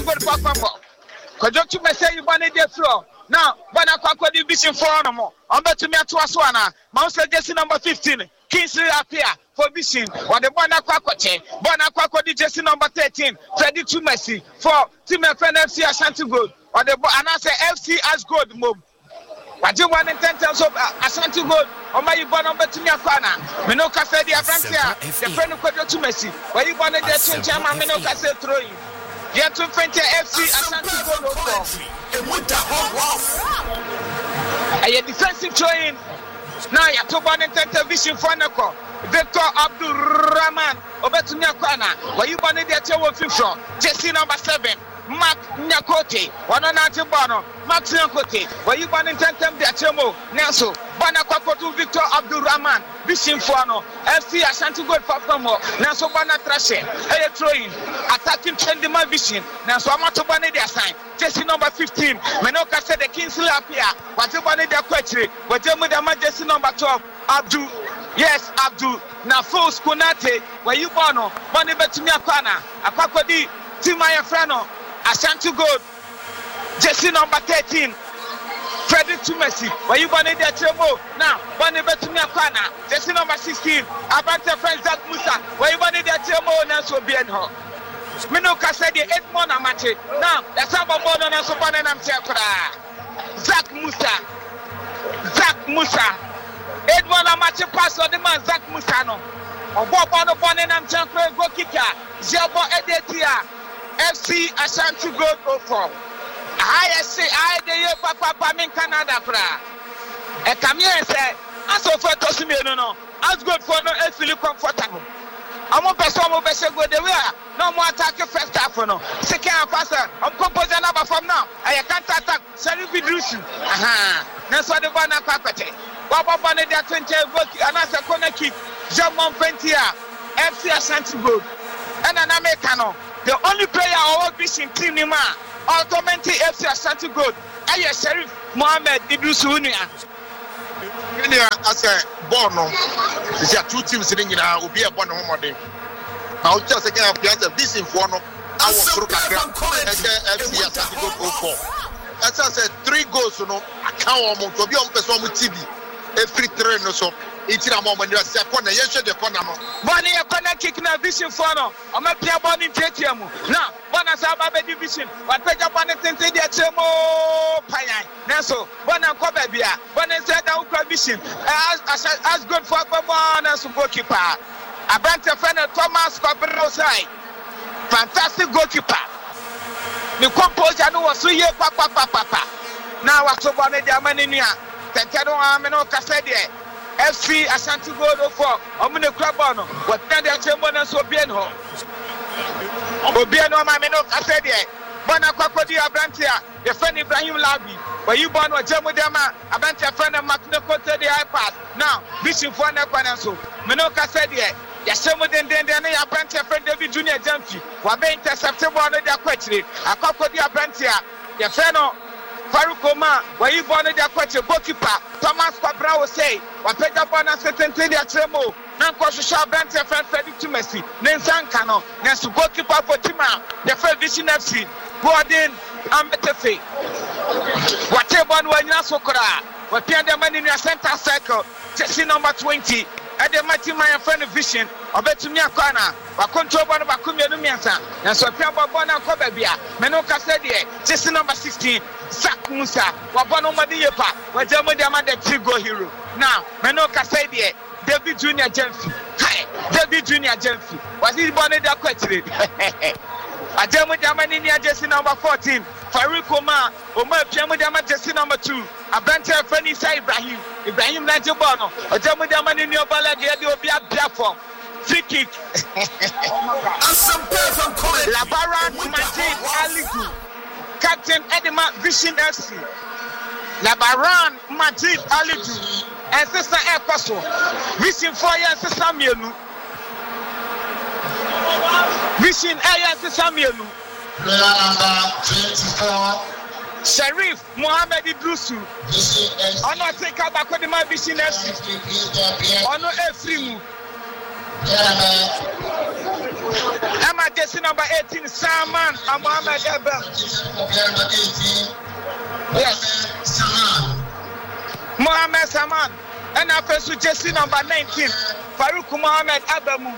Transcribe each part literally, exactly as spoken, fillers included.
good for Pambo. Kojotu me say you bani de floor. Now, Bana Kwako division four no more. I'm bet to me at Waswana. Mount Jesse number fifteen. Kingsley appear for vision. Or the Bana Kwakoche. Bana Kwako di Jesse number thirteen. Freddy Tumesi for Team F N F C Ashanti Gold. Or the Anasa F C as Gold move. But you want to tell us Ashanti Gold. Or my born number to me Akwana. Menoka said the Avrantia. The friend of Kojo Tumesi. Where you wanted that to Chama Menoka said throwing. Yet to twenty F C Ashanti Gold. And with the whole off. A defensive throwing. Now you have one in television for Nako. Victor Abdul Rahman. Obetunya Kwana. Where you wanted that to one fifth from. Jesse number seven. Mark Nyakote. One on Antibono. Max Nyakote. Where you wanted to tell them that Chemo. Nelson. Bana Kwakotu Victor Abdul Rahman. Vision Fuano. F C Ashanti Gold for Famo. Nelson Bana Trashe. A throwing. Attacking Chendima Vision. Nelson Amato Bane their sign. Jesse number fifteen. Menoka said the Kingsley appear. What you wanted their question? What you wanted their Jesse number twelve. Abdul. Yes, Abdul. Now full Skunate. Where you bono. Bani Betumia Kwana. Akwakodi. Timaya Frano. Ashanti Gold. Jesse number thirteen. Freddy Tumesi. Where you wanted their Chemo. Now, Bani Betumia Kwana. Jesse number sixteen. Abante friend Zach Musa. Where you wanted their Chemo. Nanso Bienho. Minoka said the eight more match. Now, that's how I'm born on so far and I'm Zach Musa. Zach Musa. Eight more match pass on the man Zach Musa. No. Or Bob on the one and I'm champion go kicker. Jabo Edetia. F C Ashanti Gold go for. I say I the year Papa in Canada. A come here and say, as of for Tosimi no. As good for no F C comfortable. I'm a person who best go the way. No more attack first half no. Second half faster. I'm composing number from now. I can't attack. Sorry for Drusu. Aha. That's what the one Kwakate. Baba Bane dia twenty work and as a corner kick. Jamon Pentia. F C Ashanti Gold. And an Americano. The only player our vision team Nima. Ultimately F C Ashanti Gold. Aya Sheriff Mohammed Idrisu Unia. As a born, there are two teams sitting in our be a born home. Now, just again, I have this in one of our F C Ashanti Gold oh four. As I said, three goals, you know, I can't want to be on person with T V. Every train or so. It's a moment you are corner. Yes, the corner. Money a corner kick na vision for no. I'm a player born in Tetiamu. Now, one as a division. What page up on it and say that Chemo Payai. Naso, one and Kobabia. One and said that vision. As as good for one as a goalkeeper. A branch of friend Thomas Cobrino side. Fantastic goalkeeper. The composer was so ye papa papa. Now what's so bonnet the Amania? Tentano Amino Casadia. F C Ashanti Gold for Omune Krabono. What then the Chambona so Bienho? Obiano Mamino Casadia. Bona Kwakodi Abrantia, the friend Ibrahim Labi. Where you born with Jamudama, Abrantia friend of Maknokote the iPad. Now, Bishop for Nepanaso. Minoka said yet. Yasamudan then Abrantia friend David Junior Jamfi. Wabe intercepted one of their question. A Kwakodi Abrantia, the friend of Farukoma, where you born their question, goalkeeper, Thomas Cabra will say, what paid up on a certain thing at Tremo, Nankosha Banter, friend Freddy Tumesi, Nansan Kano, Nansu goalkeeper for Tima, the first Vision F C, Gordon, and Betefe. Whatever one when Nasokora, what paid the money in your center circle, Jesse number twenty, at the mighty my friend Vision, or Betumia Kwana, or control one of Akumia Numiasa, and so Pamba Bona Kobabia, Menoka said, Jesse number sixteen. Zach Musa, Wabano Madiepa, where Jamudama the Trigo hero. Now, Menoka said, David Junior Jemfi. Hi, David Junior Jemfi. Was he born in that question? A Jamudama Jesse number fourteen. Farouk Omar, Omar Jamudama Jesse number two. A Banter Fanny Sa Ibrahim, Ibrahim Najabono, a Jamudama in your Baladia, you'll be a platform. Free kick. Labaran Majid Aligu. Captain Edema Vision F C. Labaran Majid Alidu. And Sister Ekoso. Vision four years Sister Mielu. Vision eight years Sister Mielu. Player number twenty-four. Sheriff Mohammed Idrusu. Ono take out back with my Vision F C. Ono Efrimu. Emma jersey number eighteen, Saman and Mohammed Ebem. Yes. Mohammed Saman. And after so jersey number nineteen, Farouk Mohammed Abamu.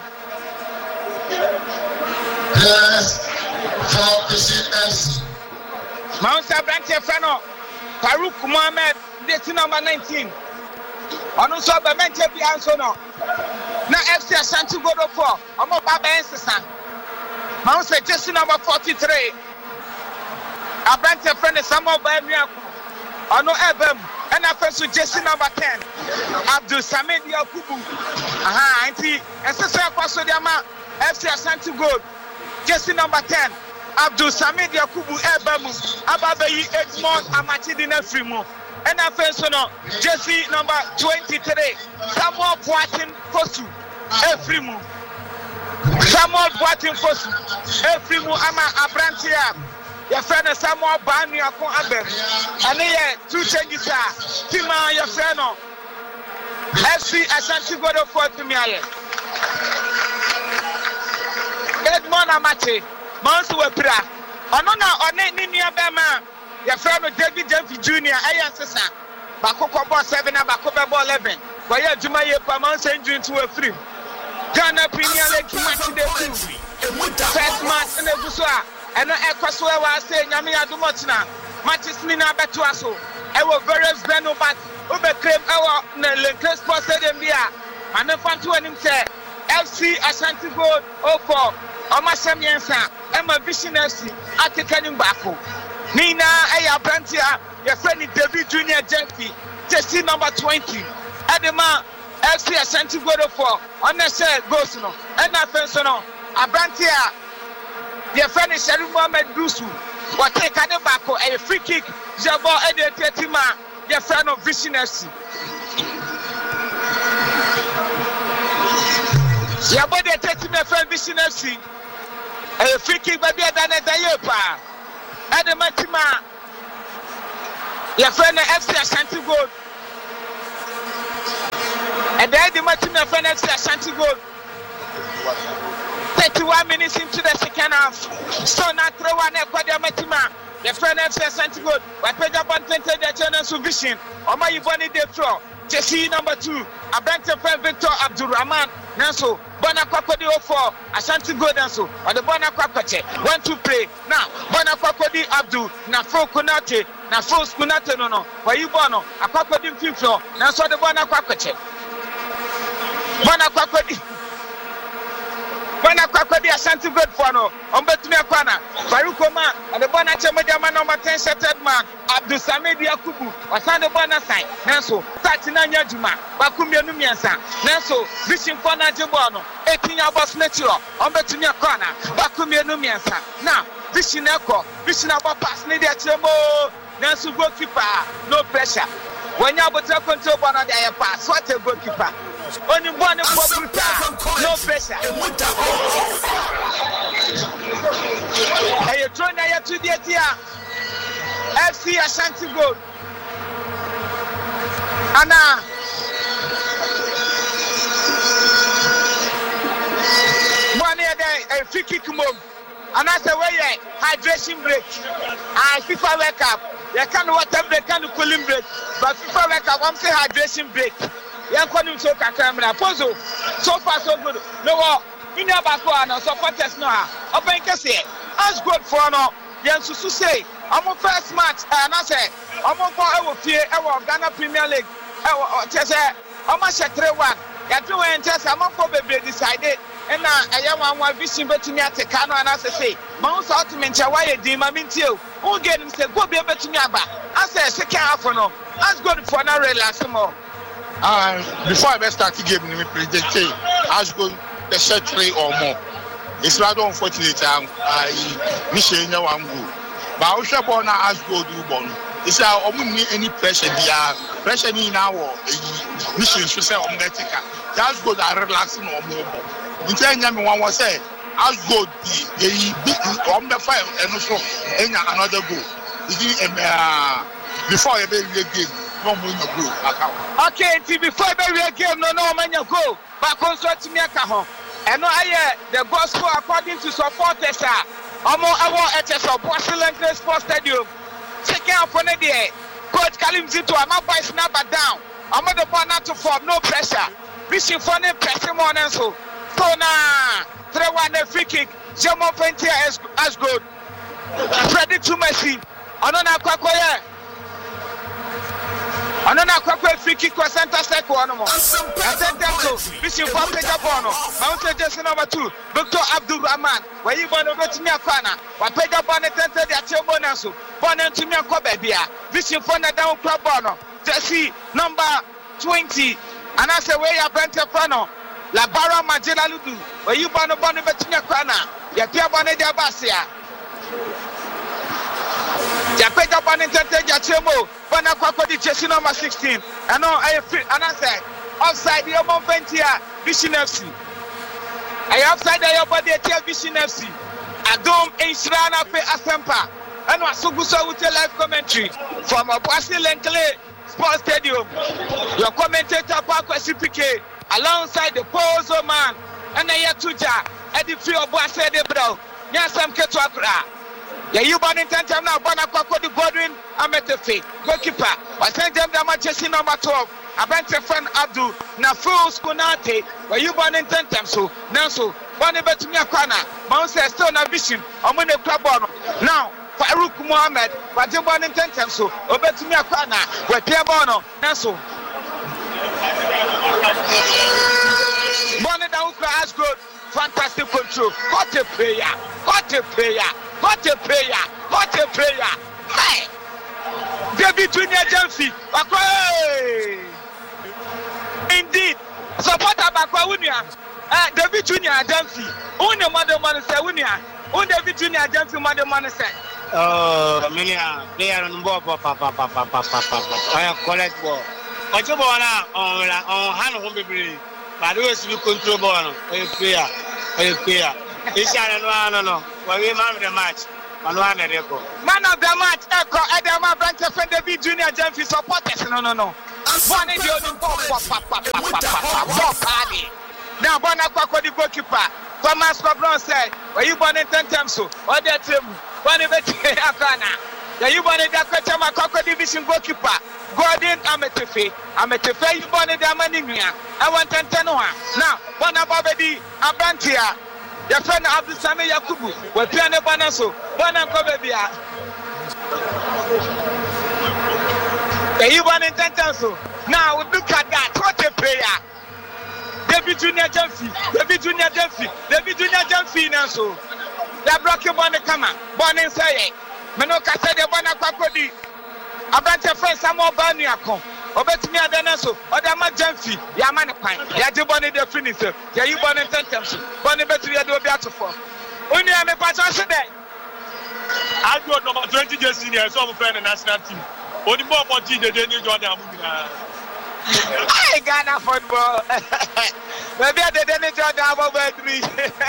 Yes. For the C F C. Mount Sabranche Fano. Farouk Mohammed, jersey number nineteen. On also the mention the answer no. Now F C Ashanti go to four. I'm up Baba Ensisa. Mount say jersey number forty-three. Abrante friend is Samuel Bamiaku. Ono Ebem. And after so jersey number ten. Abdul Samid Yakubu. Aha, auntie. And so say Pastor Diama F C Ashanti Gold. Jersey number ten. Abdul Samid Yakubu Ebem. Ababayi Edmond Amachidi Nefrimu. And after so no jersey number twenty-three. Samuel Boatin Fosu. Efrimu. Samuel Boatin Fosu. Efrimu Ama Abrantia. Your friend is Samuel Bani Akon Abem. And here two changes are Tima your friend F C Ashanti go to four to me. Edmond Amache, Monsu Wepra. Onona One Ninia Bema. Your friend David Jeffy Junior Ayan Sessa. Bakoko ball seven and Bakoba ball eleven. But yeah, Jumaye Paman send you into a free. Ghana Premier League match debut. First match in the Busua. And no Equaswa was saying, Yami Adumotina, matches Nina Betuaso. I will various Beno, but Ube claim our Leclerc Sports Stadium here. And the fun to him say, F C Ashanti Gold oh four, Oma Samiansa, Emma Vision F C, Atikanim Bako. Nina Aya Brantia, your friend David Junior Jenkins, jersey number twenty. Adema F C Ashanti Gold oh four, on the set goes no, and that personal, Abrantia. Your friend is Sharif Mohammed Dusu. What take a bako a free kick. Jabo Edetima, your friend of Vision F C. Jabo Edetima friend Vision F C. A free kick by the Dayepa. Adematima, your friend F C Ashanti Gold. And then the Matima friend F C Ashanti Gold. thirty-one minutes into the second half. So now throw one Equadia Matima. The friend F C Ashanti Gold. What page up on twenty the channel to Vision. Oma Yvonne de throw. Jesse number two. Abante friend Victor Abdul Rahman. Nanso. Bona Kwakodi oh four. Ashanti Gold Nanso. Or the Bona Kwakwache. One to play. Now. Bona Kwakodi Abdul. Na Fro Kunate. Na Fro Kunate no no. Why you bono? A Kwakodi Fiflo. Nanso the Bona Kwakwache. Bona Kwakodi. When I crack the Ashanti Gold for no, on Betumia Kwana, Farukoma, and the Bonacha Mediaman number ten settled man, Abdul Samid Yakubu, was on the Bonasai, Nanso, thirty-nine Yajuma, Bakumia Numiansa, Nanso, Vision Fona Jabono, eighteen hours natural, on Betumia Kwana, Bakumia Numiansa. Now, Vision Echo, Vision about pass Nidia Chemo, Nanso goalkeeper, no pressure. When you have a control one of the pass, what a goalkeeper. Only one of no pressure. And you join there to the F C Ashanti Gold. Anna. One year there, a free kick move. And that's the way hydration break. And FIFA World Cup. You can't water break, can't cooling break. But FIFA World Cup, I'm saying hydration break. Young Quantum so camera. Pozo. So far, so good. No more. In your back one, supporters no. Open Cassie. As good for no. Young Susu say, I'm on first match. And I say, I'm on for our fear, our Ghana Premier League. Our Chess, I'm a three one. You're doing chess, I'm on for baby decided. And now I am one vision between me at the Kano and as I say, Mount Ultimate Hawaii, Dim, I mean, you. Who get him say, go be a better Yaba. I say, second half for no. As good for no relax more. Uh, before I start the game, we play the game. As good the set three or more. It's rather unfortunate. I miss you now. I'm good. But I wish I born as good do born. It's our only any pressure. The pressure in our mission to say on that. That's good. I relaxing or more. In telling me one was say, as good the on the fire and also another goal. Before every game. Okay, before every game, no, no, man, you go. But consult me, And I the gospel according to supporters are Omo Awo H S O Boston Grace Sports Stadium. Check out for the day. Coach Kalim Zito, I'm not by snapper down. I'm on the ball not to form, no pressure. Vision for the pressing on and so. So now, three one a free kick. Jamo Pentia as as good. Freddy to Messi. Anona Kwakoye. Anona Kwakoye free kick for center circle. Anomo. Attention to Vision for Peja Bono. Mountain Jason number two. Doctor Abdul Rahman. Where you want to go to Miakwana. What Peja Bono tented the Achobonasu. Bono to Miakobebia. Vision for the down club Bono. Jesse number twenty. And I say, where you bent a pano. La Barra Majela Ludu. Where you want to go to Miakwana. Ya pia bone dia basia. Ya pega bone tete ya chemo. Bana kwako di jersey number sixteen. Ano I and I say offside your Monventia Vision F C. I offside your body at Vision F C. Adom Inshrana pe Asempa. And was so good with a live commentary from a Boston Lenkele Sports Stadium. Your commentator Park C P K alongside the Pozo man and the Yatuja. Eddie Fio Boise de Bro, Yasam Ketwakra. Ya you born in ten time now, Bana Kwako the Godwin, Ametefe, goalkeeper, was sent them the Manchester number twelve, Abente friend Abdul, Nafu Skunate, where you born in ten times so, now so, Bonnie Betumia Kwana, Mount Stone Vision, Omune Klabono. Now, Farouk Mohammed, but you born in ten times so, Obetumia Kwana, where Pierre Bono, now so. Bonnie Dauka has good. Fantastic control. What a player. What a player. What a player. What a player. Hey. David Junior Jamfi. Indeed. Supporter Bakwa Unia. Uh, David Junior Jamfi. Unia Mother Manase Unia. Un David Junior Jamfi Mother Manase. Oh, Minia. They are on board. Papa, papa, papa, papa. I collect ball. What's your ball now? On hand home baby. But always we control ball. Are you clear? Are you clear? This year, no, no, no. When we man of the match, man of the match, Echo, Adama Branch of David Junior Jamfi supporters. No, no, no. One in the party. Now, Bona Kwako the goalkeeper. Thomas Cabron said, were you born in ten times so? Or that him? One of the Akana. Yeah, you born in that question, my Kwako division goalkeeper. Gordon Ametefe, Ametefe, you born in the Manimia. I want ten ten one. Now, one about the Abrantia, your friend Abdul Sami Yakubu, were Piano Banaso, Bona Kobebia. You born in ten times so. Now, look at that. What a player. David Junior Jamfi, David Junior Jamfi, David Junior Jamfi, now so. They broke your bonnet, come on, bonnet say, Menoka said the Bona Kwakodi. Abante friend Samuel Baniako. Obet me Adenaso, or the Majanfi, Yamana Pine, Yajiboni the finisher, Yayubon and Tentamsu, Bonnie Betty Adobe for. Only I'm a patron today. I got number twenty years senior, some friend and national team. Only more for G, the Daniel Jordan. I got a football. Maybe I didn't enjoy the over three.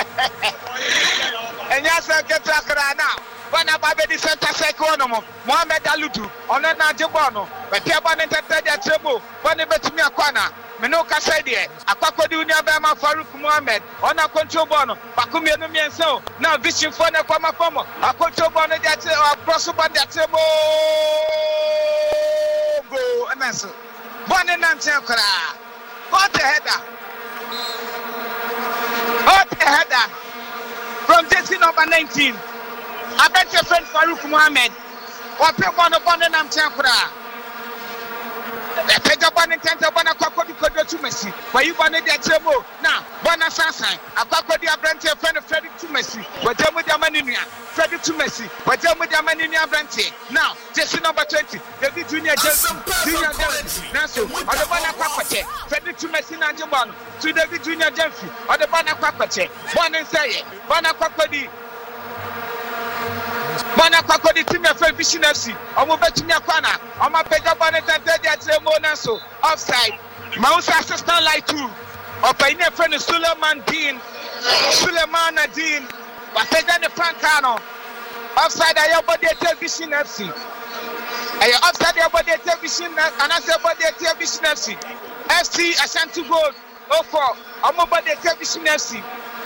And yes, I get back now. When I buy the center seconomo, Mohamed Alutu, on an Ajabono, but Piaban entered their table, when they bet me a corner. Menoka said it, a Kwakodunia Bama Farouk Mohamed, on a control bono, Bakumi and so. Now, vision for the Kwama Pomo, a control bono that or Prosoban that table. Go and answer. One and Nantakra. What a header. What a header. From jersey number nineteen. I bet your friend Farouk Mohammed. What people want to bond and I'm Chankura. The Pegaban and Tantabana Kwako to Messi. Why you wanted that table? Now, Bona Sansan, a Kwako the Abrante, friend of Frederick to Messi. But them with Yamania, Frederick to Messi. But them with Yamania Brante. Now, jersey number twenty, David Junior Jason, Junior Jason, Naso, or the Bona Kwakwache, Frederick to Messi Nanjabano, to David Junior Jason, or the Bona Kwakwache, one and say, Bona Kwakodi. Bona Kwako the team of Vision F C. I'm over to Nyakwana. I'm a Pega Bonnet and Teddy at Monaso. Offside. Mouse assistant like two. Or by your friend Suleiman Dean. Suleiman Dean. But Pega the Francano. Offside. I have body at Vision F C. I offside your body at Vision and I said body at Vision F C. F C Ashanti Gold. Oh, for I'm over the Vision F C.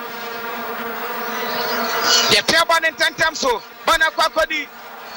The table in ten times so Bana Kwakodi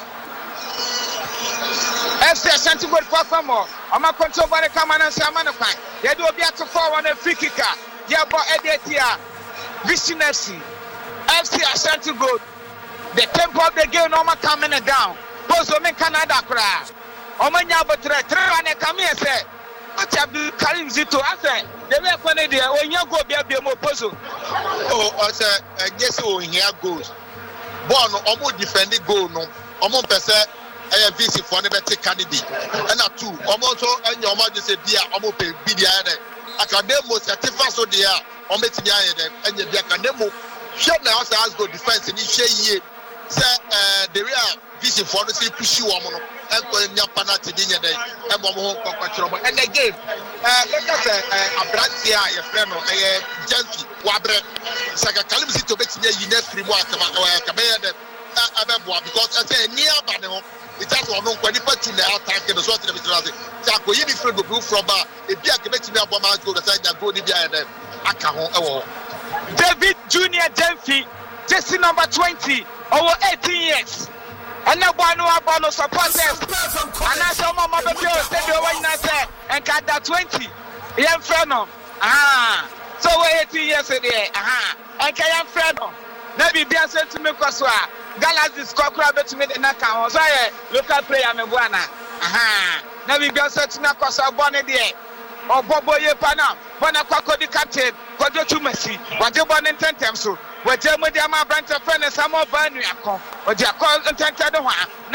F C Ashanti Gold Kwakamo. I'm a control by the command and Samanakai. They do be at to fall on a free kicker. Yeah, but Edetia Vision F C F C Ashanti Gold. The tempo of the game no coming down. Post Omen Canada cry. Omanya Botre, Trevor and come here say. What have you Karim Zito? I said, they were funny there when you go be a more puzzle. Oh, I said, I guess oh, here goes. Born almost defending goal, no, almost percent. I have visit for the better candidate. And not two, almost and your mother said, dear, almost be the other. I can demo certificate so dear, almost the other, and the academo. Shut now, as go defense in each year. Say, uh, the real visit for the same push you on. And going up and at the dinner day, and one more trouble. And again, uh, let us say, a brand here, a friend of a junkie, Wabre, Saka Calimsi to make me in every one of our command, because I say near Bano, it's just one when you put in the attack and the sort of it. Sako, you different to move from bar, if you are committing a bomb, go to side and go to the other. Akaho, David Junior Jenfi, Jesse number twenty, over eighteen years. And now one about no support them. And I saw my mother said the one I said and got that twenty. Young friend. Ah, so we're eighteen years ago. Ah, and Kayan friend. Maybe be sent to me because Galas is cockra to me the Naka. So I local player me buana. Aha, maybe be sent to me because I bonnet there. Or Bobo Yepana, Bonacco the captain, Quadro to Messi, what you born in ten times so. What you with your brand of friend and some more banner, or your call and ten to the one.